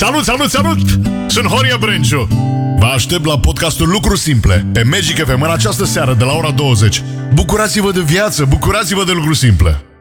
Salut, salut, salut! Sunt Horia Brenciu. Vă aștept la podcastul Lucruri Simple pe Magic FM în această seară de la ora 20. Bucurați-vă de viață, bucurați-vă de lucruri simple.